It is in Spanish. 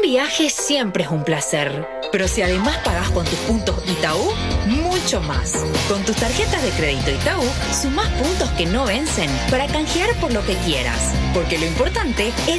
viaje siempre es un placer, pero si además pagás con tus puntos Itaú, mucho más. Con tus tarjetas de crédito Itaú, sumás puntos que no vencen para canjear por lo que quieras, porque lo importante es